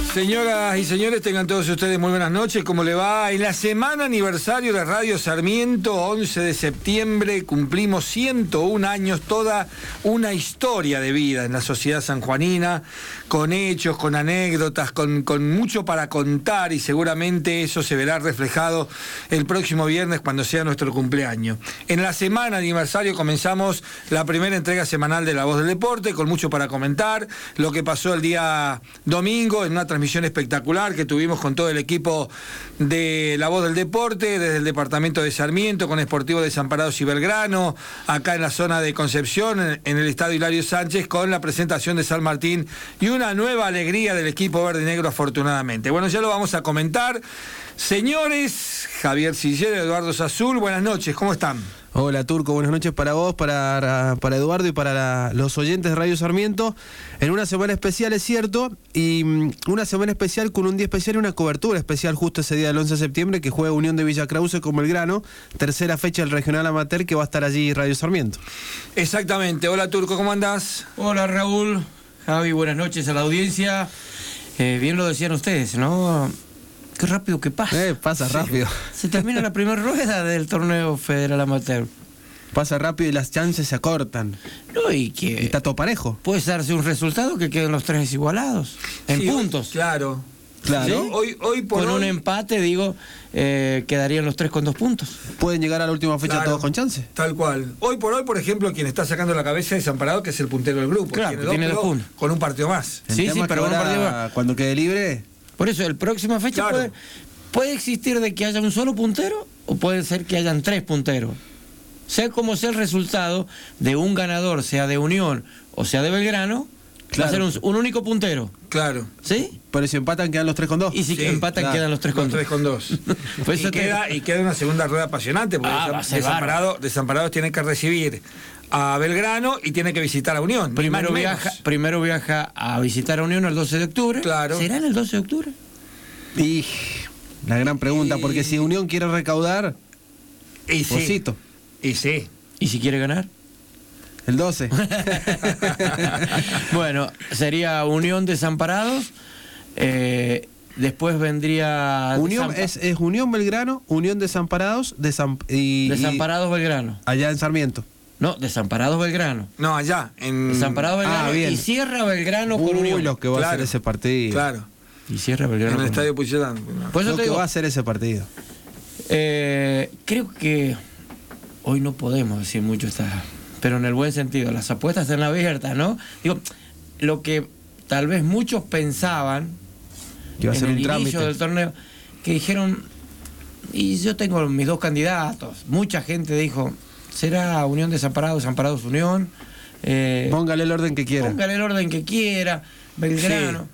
Señoras y señores, tengan todos ustedes muy buenas noches. ¿Cómo le va? En la semana aniversario de Radio Sarmiento, 11 de septiembre, cumplimos 101 años, toda una historia de vida en la sociedad sanjuanina, con hechos, con anécdotas, con mucho para contar, y seguramente eso se verá reflejado el próximo viernes cuando sea nuestro cumpleaños. En la semana aniversario comenzamos la primera entrega semanal de La Voz del Deporte, con mucho para comentar, lo que pasó el día domingo en una transmisión espectacular que tuvimos con todo el equipo de La Voz del Deporte, desde el departamento de Sarmiento, con Sportivo Desamparados y Belgrano, acá en la zona de Concepción, en el estadio Hilario Sánchez, con la presentación de San Martín y una nueva alegría del equipo verde y negro, afortunadamente. Bueno, ya lo vamos a comentar. Señores, Javier Sillero, Eduardo Sazul, buenas noches, ¿cómo están? Hola Turco, buenas noches para vos, para Eduardo y para los oyentes de Radio Sarmiento. En una semana especial, es cierto, y una semana especial con un día especial y una cobertura especial justo ese día del 11 de septiembre, que juega Unión de Villa Krause con Belgrano, tercera fecha del Regional Amateur, que va a estar allí Radio Sarmiento. Exactamente. Hola Turco, ¿cómo andás? Hola Raúl, Javi, buenas noches a la audiencia. Bien lo decían ustedes, ¿no? Qué rápido que pasa. Pasa rápido. Se termina la primera rueda del torneo federal amateur. Pasa rápido y las chances se acortan. No, y que Y está todo parejo. puede darse un resultado que queden los tres igualados, en Sí, puntos. Claro. Claro. ¿Sí? Hoy por Con hoy, un empate, digo, quedarían los tres con 2 puntos. Pueden llegar a la última fecha claro, todos con chance. Tal cual. Hoy por hoy, por ejemplo, quien está sacando la cabeza es Desamparado, que es el puntero del grupo. Claro, tiene dos pero puntos. con un partido más. El Sí, tema sí, es que pero ahora, un partido más. cuando quede libre, Por eso, el próxima fecha Claro. puede existir de que haya un solo puntero o puede ser que hayan 3 punteros. Sea como sea el resultado de un ganador, sea de Unión o sea de Belgrano, Claro. va a ser un único puntero. Claro. ¿Sí? pero si empatan quedan los 3 con 2. Y si Sí, empatan claro. quedan los 3 Los con 2. 3 con 2. Por eso y queda una segunda rueda apasionante, porque Va a ser bárbaro. Desamparados tiene que recibir a Belgrano y tiene que visitar a Unión. ni más Primero ni menos. primero viaja a visitar a Unión el 12 de octubre. Claro. ¿Será en el 12 de octubre? Y la gran pregunta, porque si Unión quiere recaudar, Y sí. Osito, Y sí. ¿Y si quiere ganar? el 12. Bueno, sería Unión Desamparados. Después vendría Unión es Unión Belgrano, Unión Desamparados Desamparados Belgrano. allá en Sarmiento. No, Desamparados Belgrano. No, allá. Desamparados Belgrano bien. y cierra Belgrano con Uy, Unión. lo que va a Claro, hacer ese partido. Claro. Y cierra Belgrano En el con estadio Unión. Puchellán. Por eso Lo te que digo, va a hacer ese partido. creo que hoy no podemos decir mucho pero en el buen sentido, las apuestas están abiertas, ¿no? Digo, lo que tal vez muchos pensaban Que va a en ser el un trámite. inicio del torneo, que dijeron, y yo tengo mis 2 candidatos, mucha gente dijo, será Unión Desamparados, Desamparados Unión, Póngale el orden que quiera. póngale el orden que quiera, Belgrano.